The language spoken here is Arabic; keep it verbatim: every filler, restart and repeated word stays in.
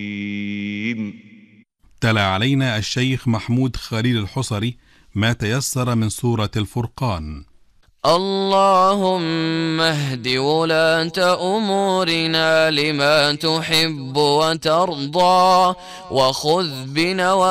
تلا علينا الشيخ محمود خليل الحصري ما تيسر من سورة الفرقان. اللهم اهد ولاة أمورنا لما تحب وترضى، وخذ بنواصينا